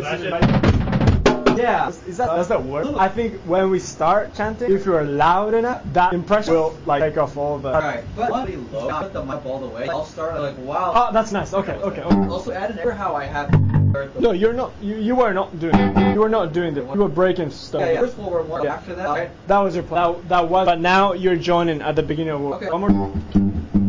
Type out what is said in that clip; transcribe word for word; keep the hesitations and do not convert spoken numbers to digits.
Yeah, is that does that work? I think when we start chanting, if you're loud enough, that impression will like take off all the. Alright, but I want to be low, not put the mic all the way. I'll start like wow. Oh, that's nice. Okay, okay. okay. Also, add an error how I have. No, you're not. You, you were not doing. It. You were not doing that. You were breaking stuff. Yeah, yeah. First forward one. Yeah. After that, right? That was your plan. That, that was. But now you're joining at the beginning of work. Okay. One more.